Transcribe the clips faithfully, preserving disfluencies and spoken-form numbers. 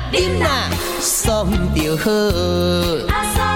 啉啦，爽就好。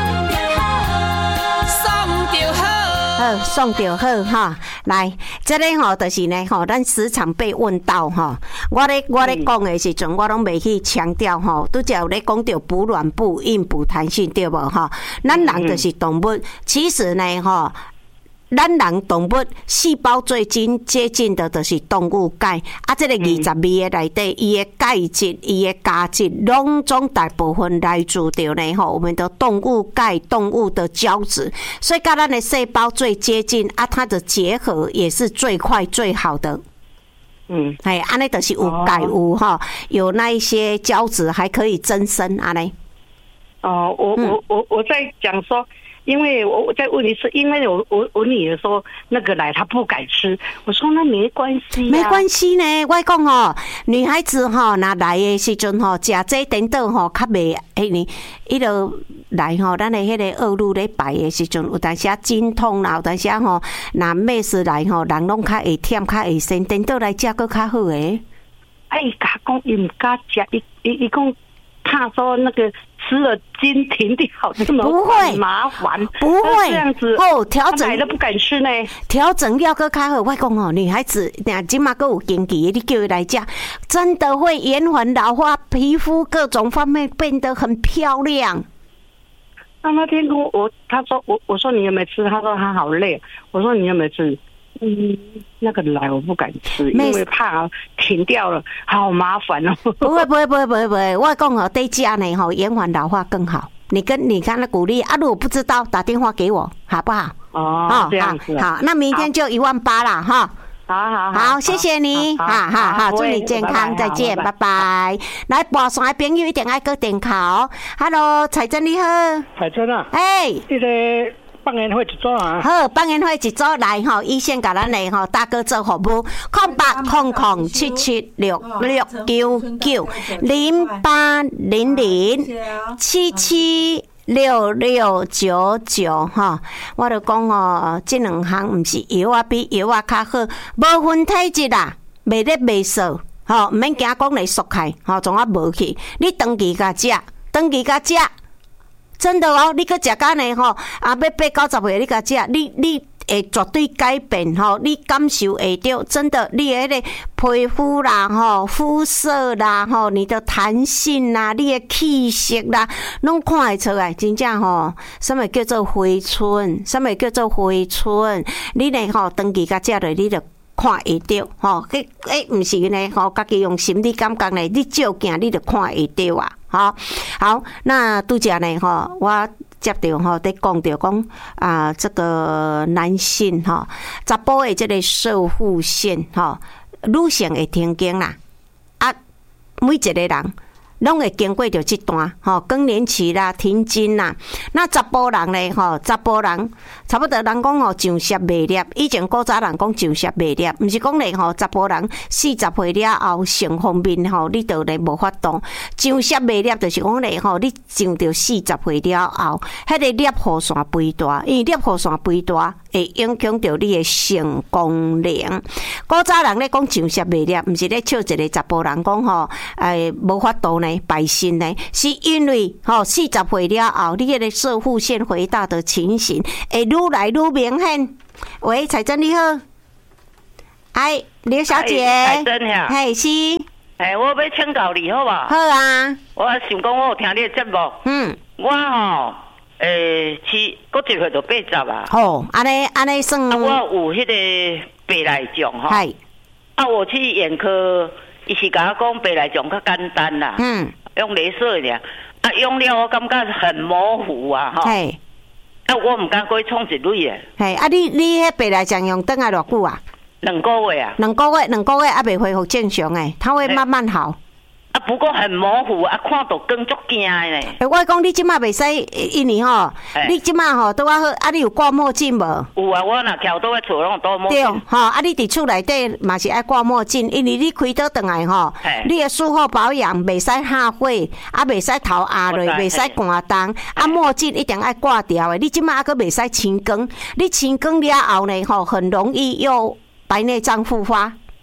好，送就好哈。来，这个吼就是呢吼，咱时常被问到哈。我咧我咧讲的时阵，我拢袂去强调吼。拄则有咧讲到补软、补硬、补弹性，对无哈？咱人就是动物，其实呢吼。咱人动物细胞最近接近的就是动物钙，啊，这个二十味的内底，伊的钙质、伊的钾质，拢总大部分来自着呢吼，我们的动物钙、动物的胶质，所以跟咱的细胞最接近，啊，它的结合也是最快最好的。嗯，哎，安尼就是有钙有哈，有那一些胶质还可以增生，安尼。 哦，我我我我在讲说。因为我我在问你是因为我我我女儿说那个奶她不敢吃，我说那没关系、啊， 没关系呢。我讲吼，女孩子吼，那来的时阵吼，食这等等吼，较袂迄呢，伊就来吼，咱的迄个恶露咧排的时阵，有当时啊经痛啦，有当时啊吼，那妹子来吼，人拢较会忝，较会酸，等到来食佫较好诶。 哎，甲讲伊毋敢食，伊伊伊讲怕说那个。吃了筋停掉，这么不会麻烦， 不会这样子哦。调整买了不敢吃呢， 调整料搁较好。我讲哦，女孩子俩今嘛搁有经济，你叫伊来食，真的会延缓老化，皮肤各种方面变得很漂亮。 那那天跟我他说我我说你有没有吃？他说他好累。我说你有没有吃？嗯，那个奶我不敢吃，因为怕停掉了，好麻烦哦。 不会不会不会不会不会，我讲哦，对家呢吼，延缓老化更好。你跟你看他鼓励啊，如果不知道打电话给我，好不好？ 哦，这样子。 好，那明天就一万八了哈。 好好好，谢谢你，哈哈哈，祝你健康，再见，拜拜。来，跋山的朋友一定爱搁电话哦。Hello， 彩珍你好。 彩珍啊。 哎。 这个。放烟火一组啊！ 好，放烟火一组来吼，医线甲咱的吼大哥做服务，空八空空七七六六九九零八零零七七六六九九哈。我就讲哦，这两项毋是药啊，比药啊较好，无分体质啦，袂咧袂数，吼，毋免惊讲来缩开，吼，总啊无去，你长期甲食，长期甲食。真的哦，你去食干呢吼，啊，要八九十岁你甲食，你你会绝对改变吼，你感受会到，真的，你的迄个皮肤啦吼，肤色啦吼，你的弹性啦，你的气色啦，拢看会出来，真正吼，什么叫做回春，什么叫做回春，你呢吼，长期甲食落，你就看会到吼，迄诶，毋是呢吼，家己用心理感觉呢，你照镜你就看会到啊。好，好，那拄则呢？吼，我接到吼，在讲到讲啊，这个男性吼，查甫的这个射护腺吼，女性会停经啦，啊，每一个人拢会经过着这段吼，更年期啦、停经啦。那查甫人呢？吼，查甫人差不多人讲吼，上舌未裂。以前古早人讲上舌未裂，毋是讲咧吼，查甫人四十岁了后性方面吼，你就咧无法度。上舌未裂就是讲咧吼，你上到四十岁了后，迄个裂护腺肥大，因为裂护腺肥大会影响到你的性功能。古早人咧讲上舌未裂，毋是咧笑一个查甫人讲吼，诶无法度呢。百姓呢，是因为吼四十岁了后，你迄个射护腺肥大的情形会愈来愈明显。喂，彩珍你好，哎，刘小姐， 彩珍呀， 嘿是， 哎，我要请教你好吧？ 好啊， 我想讲我有听你的节目， 嗯， 我吼，诶，是过一岁就八十啊， 哦，安尼安尼算， 啊，我有迄个白内障哈， 系， 啊，我去眼科。伊是甲我讲白内障较简单啦，嗯，用雷射尔，啊用了我感觉很模糊啊，吼，嘿，啊我唔敢过创一蕊诶， 嘿，啊你你迄白内障用等来偌久啊？ 两个月啊， 两个月两个月还未恢复正常诶，它会慢慢好。 啊，不过很模糊啊，看到光足惊诶呢。 欸，我讲你即马袂使，因为吼，你即马吼拄啊好，啊你有挂墨镜无？ 有啊，我若徛倒咧厝拢戴墨镜。 对，吼，啊你伫厝内底嘛是爱挂墨镜，因为你开倒转来吼，你的术后保养袂使下火，啊袂使头压落，袂使寒冻，啊墨镜一定爱挂掉诶。你即马还阁袂使青光，你青光了后呢吼，很容易又白内障复发。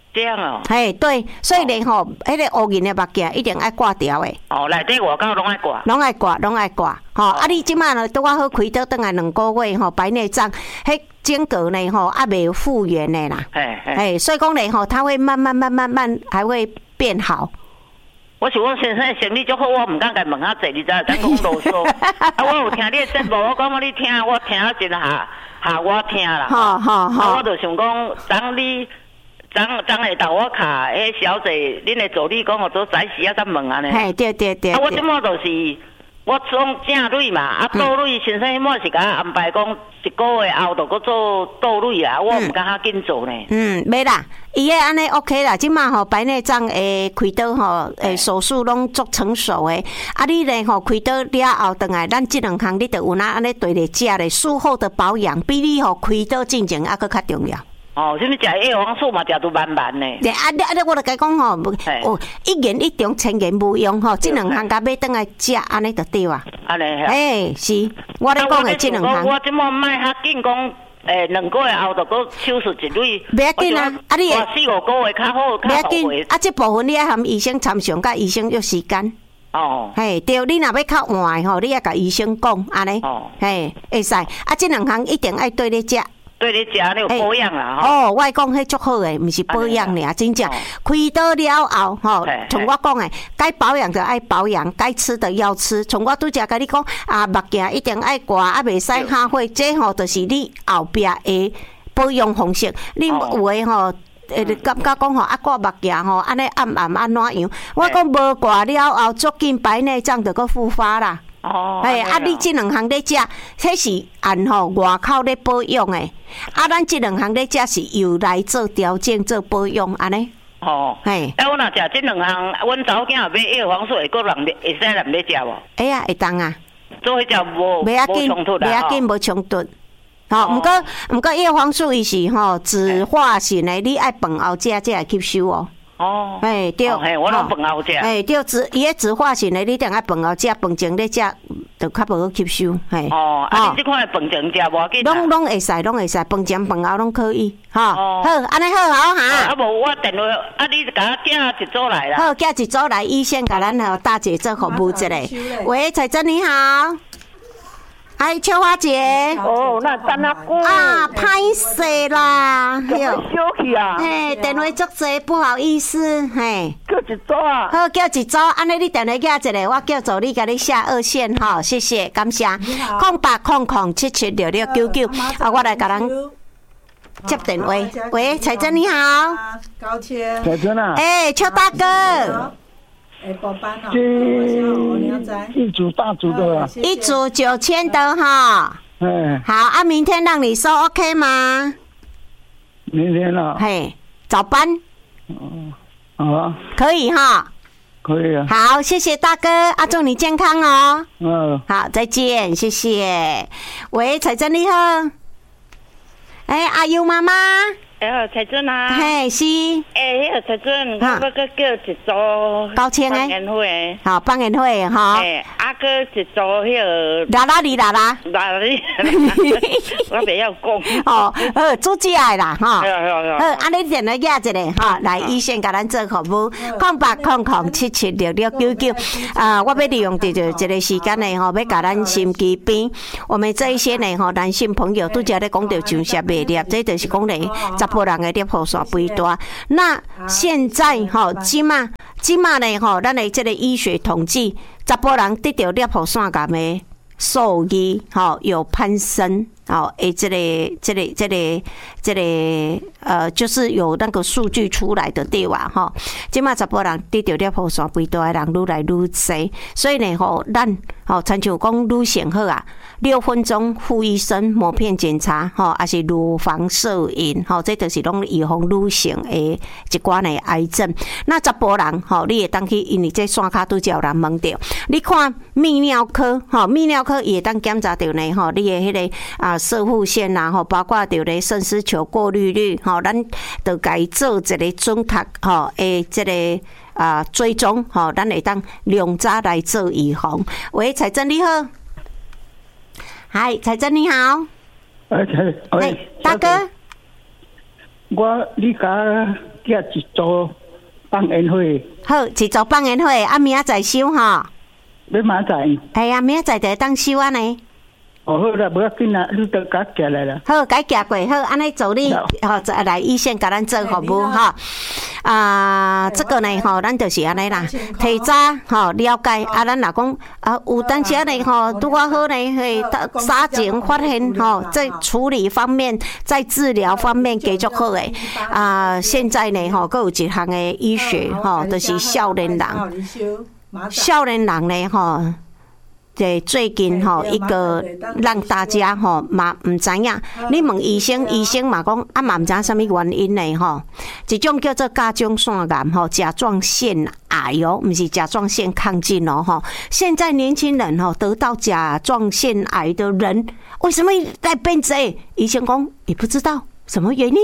这样哦。 嘿，对，所以咧吼，迄个乌银的目镜一定爱挂掉的。 哦，内底外口拢爱挂。拢爱挂，拢爱挂。吼，啊，你即摆呢，拄啊好开刀，等来两个月吼，白内障，迄间隔呢吼，还未复原的啦。嘿，嘿，所以讲咧吼，它会慢慢慢慢慢还会变好。 我是我先生的生理足好，我唔敢甲问遐济，你知影？咱讲啰嗦。啊，我有听你的节目，我讲我你听，我听啊真下下我听啦。好好好。我就想讲，当你当当下头我卡，迄小姐，恁的助理讲我做早时啊，再问安尼。 嘿，对对对。 啊，我即满就是。我从正蕊嘛，啊倒蕊先生迄满是甲安排讲一个月后就搁做倒蕊啦，我唔敢遐紧做呢。 嗯，没啦，伊个安尼 OK 啦，即马吼白内障诶开刀吼诶手术拢足成熟诶，啊你咧吼开刀了后等来，咱即两项你着有哪安尼对咧食咧，术后的保养比你吼开刀进前还佫较重要。 哦，什么食叶黄素嘛，食都慢慢呢。 对啊，你啊，我就甲讲吼，哦，一言一中，千言无用吼，即两项甲买倒来食，安尼就对啊。安尼。哎，是，我咧讲的即两项。 我即满卖较紧讲，诶，两个月后就搁手术一蕊。 不要紧啊，啊你。 四五个月较好，较好紧，啊，这部分你爱含医生参详，甲医生约时间。哦。嘿，对，你若要较晚吼，你爱甲医生讲，安尼。哦。嘿，会使，啊，即两项一定爱对咧食。 对你食你有保养啦吼。 哦，我讲迄足好诶，毋是保养尔，真正开刀了后吼，从我讲诶，该保养就爱保养，该吃的要吃。从我拄则甲你讲啊，目镜一定爱挂，啊袂使下火，这吼就是你后壁诶保养方式。你有诶吼，诶，感觉讲吼啊挂目镜吼，安尼暗暗安怎样？我讲无挂了后，足紧白内障就搁复发啦。哦，哎，啊，你即两项咧食，迄是按吼外口咧保养诶，啊，咱即两项咧食是由来做调整做保养安尼。哦， 嘿，啊，我若食即两项，阮查某囝也买叶黄素，会个人会使人咧食无？ 会啊，会当啊。 做迄只无无冲突啦， 袂要紧，无冲突。吼，毋过毋过叶黄素伊是吼自化型诶，你爱饭后食才会吸收哦。哦，哎对， 嘿，我拢饭后食。 哎对，自伊个自化型的，你定爱饭后食，饭前咧食，就较无好吸收。嘿， 哦，啊，你即款饭前食无要紧。 拢拢会使，拢会使，饭前饭后拢可以。吼，好，安尼好好哈。 啊无我电话，啊你甲我寄一组来啦。 好，寄一组来，医生甲咱吼大姐做服务一下。喂，彩珍你好。哎，秋花姐。 哦，那等下过。 啊，歹势啦， 哟。小气啊。 嘿，电话足济，不好意思，嘿。 叫一组啊。 好，叫一组，安尼你电话寄一个，我叫助理甲你下二线吼，谢谢，感谢。空八空空七七六六九九，啊，我来甲人接电话。喂，彩珍你好。 高千。 彩珍啊。 哎，邱大哥。 哎，报班哦， 这一组大组的， 一组九千的哈。嗯，好啊，明天让你收 OK 吗？ 明天啊。 嘿，早班。 嗯，好啊。 可以哈。 可以啊。 好，谢谢大哥，啊，祝你健康哦。 嗯。 好，再见，谢谢。喂，彩珍你好。哎，阿优妈妈。 哎，彩珍啊！ 嘿，是。 哎，迄个彩珍，我搁叫一组高清诶， 帮宴会， 好帮宴会哈。 哎，啊，搁一组迄个啦啦哩啦啦， 啦啦哩，我袂晓讲。 哦，好，主持爱啦哈。 好好好。 好，安尼电话寄一个哈，来医生甲咱做服务，空八空空七七六六九九。啊，我要利用这个这个时间呢吼，要甲咱心机边，我们这一些呢吼，男性朋友拄则咧讲到上舌袂裂，这就是讲咧。波人的裂喉线肥大，那现在吼，即马即马呢吼，咱的这个医学统计，查甫人得到裂喉线癌的数字吼有攀升。哦，诶，这个、这个、这个、这个，呃，就是有那个数据出来的对吧？哈，即马查甫人得到裂喉线肥大的人愈来愈多，所以呢，吼，咱吼，亲像讲愈上好啊，六分钟赴医生抹片检查，吼，还是乳房摄影，吼，这就是拢预防女性的一寡的癌症。那查甫人，吼，你会当去，因为这线骹拄则有人问到，你看泌尿科，吼，泌尿科也当检查到呢，吼，你的迄个啊。射护腺呐，吼，包括着咧肾丝球过滤率，吼，咱着该做一个准确吼诶，这个啊追踪，吼，咱会当量早来做预防。喂，彩珍你好，嗨，彩珍你好， 哎，哎， 大哥， 我你甲要一组放烟花。 好，一组放烟花，啊，明仔载收哈。 要明仔载。 系啊，明仔载就当收啊呢。 哦，好啦，不要紧啦，你都甲寄来啦。 好，改寄过，好，安尼助你吼，再来一线甲咱做服务哈。啊，这个呢吼，咱就是安尼啦，提早吼了解啊，咱若讲啊，有当时呢吼，拄啊好呢，嘿，早前发现吼，在处理方面，在治疗方面继续好诶。啊，现在呢吼，佫有一项诶医学吼，就是少年人，少年人呢吼。对，最近吼一个让大家吼嘛唔知影，你问医生，医生嘛讲啊嘛唔知影什么原因呢吼，一种叫做甲状腺癌吼，甲状腺癌哦，不是甲状腺亢进哦吼。现在年轻人吼得到甲状腺癌的人，为什么在变多？医生讲也不知道什么原因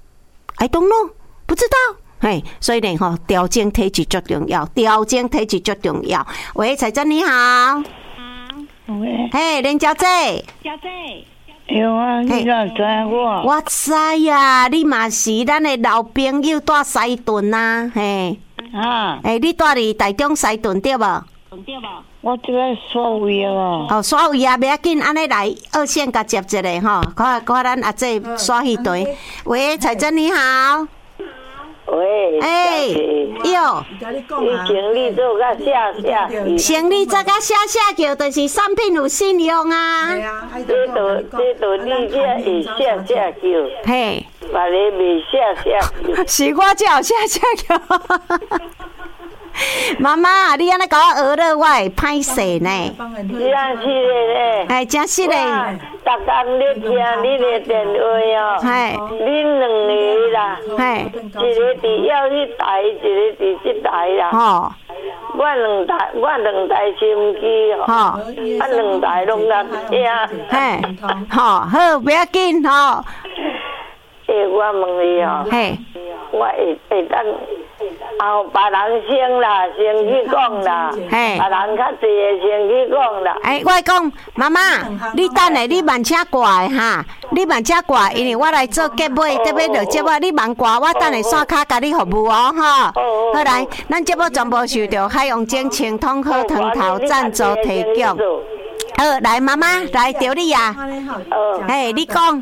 ，I don't know， 不知道。嘿，所以呢吼，调整体质最重要，调整体质最重要。喂，彩珍你好。 喂， 嘿，林小姐， 小姐，有啊，你怎知我？ 我知呀，你嘛是咱的老朋友住西屯呐，嘿， 啊， 诶，你住伫台中西屯对无？ 对无？我这个刷位啊。 哦，刷位啊，袂要紧，安尼来二线甲接一个吼，看看咱阿姐刷一堆。喂，彩珍你好。 喂， 哎，哟， 你行李做甲下下去， 行李做甲下下叫，就是产品有信用啊。 这都这都你这会下下叫， 嘿， 别个未下下叫， 是我才有下下叫。妈妈，你安尼甲我学了，我会歹势呢。 你安是嘞？ 哎，真是嘞。 逐工咧听你的电话哦。 嘿。 恁两个啦。 嘿。 一个伫要去台，一个伫这台啦。 哦。 我两台，我两台收音机哦。吼。啊，两台拢来听。 嘿。好，好，不要紧吼。 诶，我问你哦。嘿。我会会当。后别人先啦，先去讲啦，别人较济的先去讲啦。 哎，我讲妈妈，你等下你慢车挂的哈，你慢车挂，因为我来做结尾，这边就接我，你慢挂，我等下刷卡甲你服务哦，哈。好来，咱节目全部受到海洋精清通好汤头赞助提供。好，来妈妈，来调你呀。哎，你讲。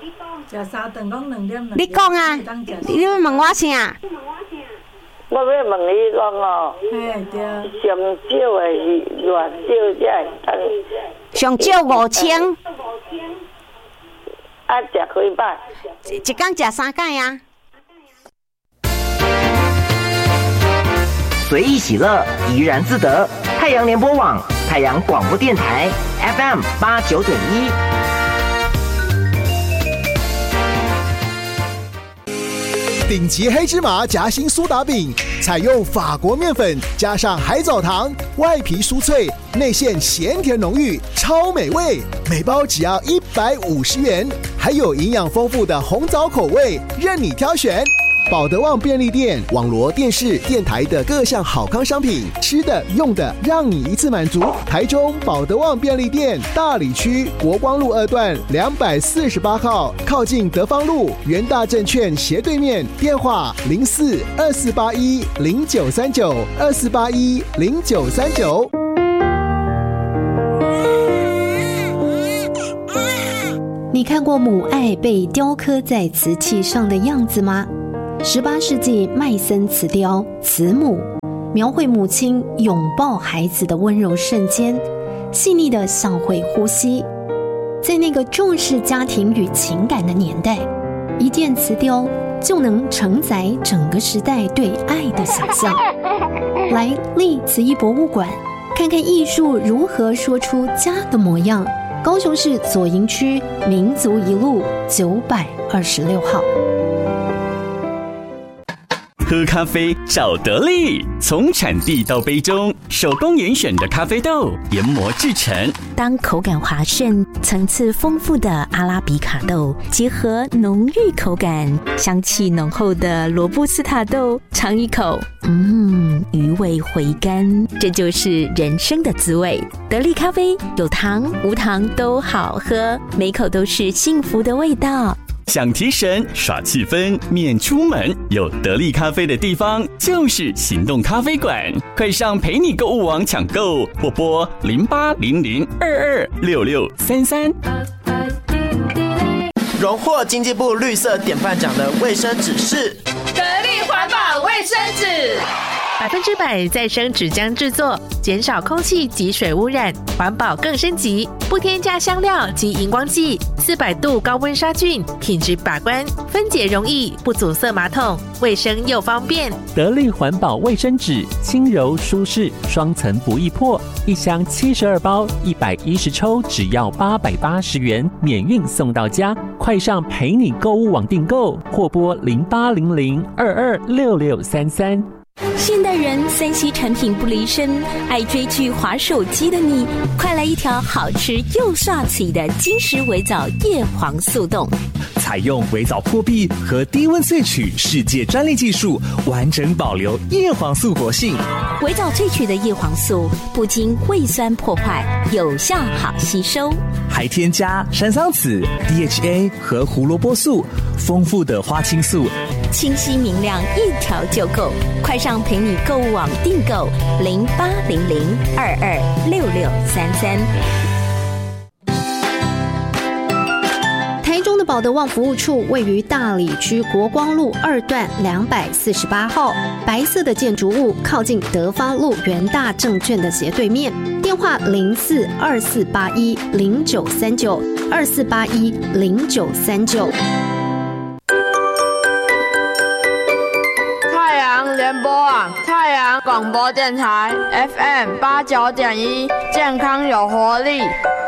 你讲啊，你要问我啥？ 我要问你讲哦，上少的是偌少才会当？ 上少五千。 啊，食几摆？ 一天食三摆啊。 随意喜乐，怡然自得。太阳联播网，太阳广播电台 F M 八九点一。 顶级黑芝麻夹心苏打饼，采用法国面粉加上海藻糖，外皮酥脆，内馅咸甜浓郁，超美味。每包只要一百五十元，还有营养丰富的红枣口味，任你挑选。保德旺便利店网罗电视、电台的各项好康商品，吃的、用的，让你一次满足。台中保德旺便利店大里区国光路二段两百四十八号，靠近德芳路元大证券斜对面。电话零四二四八一零九三九二四八一零九三九。 你看过母爱被雕刻在瓷器上的样子吗？十八世纪麦森瓷雕《慈母》描绘母亲拥抱孩子的温柔瞬间，细腻的像会呼吸。在那个重视家庭与情感的年代，一件瓷雕就能承载整个时代对爱的想象。来立慈艺博物馆，看看艺术如何说出家的模样。高雄市左营区民族一路九百二十六号。 喝咖啡找得力，从产地到杯中，手工严选的咖啡豆研磨制成。 当口感滑顺、层次丰富的阿拉比卡豆结合浓郁口感、香气浓厚的罗布斯塔豆，尝一口，嗯，余味回甘，这就是人生的滋味。得力咖啡有糖无糖都好喝，每口都是幸福的味道。 想提神、耍气氛、免出门，有得力咖啡的地方就是行动咖啡馆。快上陪你购物网抢购，或拨零八零零二二六六三三。 荣获经济部绿色典范奖的卫生纸是得力环保卫生纸。 百分之百再生纸浆制作，减少空气及水污染，环保更升级。不添加香料及荧光剂，四百度高温杀菌，品质把关，分解容易，不阻塞马桶，卫生又方便。 得力环保卫生纸，轻柔舒适，双层不易破，一箱七十二包，一百一十抽，只要八百八十元，免运送到家。快上陪你购物网订购，或拨零八零零二二六六三三。 现代人三 C 产品不离身，爱追剧滑手机的你，快来一条好吃又帅气的金石微藻叶黄素冻。 采用微藻破壁和低温萃取世界专利技术，完整保留叶黄素活性。 微藻萃取的叶黄素不经胃酸破坏，有效好吸收， 还添加山桑子、D H A 和胡萝卜素，丰富的花青素， 清晰明亮，一条就够。快上陪你购物网订购零八零零二二六六三三。 台中的保德旺服务处位于大里区国光路二段两百四十八号，白色的建筑物靠近德发路元大证券的斜对面。电话零四二四八一零九三九二四八一零九三九。 太阳联播网，太阳广播电台 F M 八九点一，健康有活力。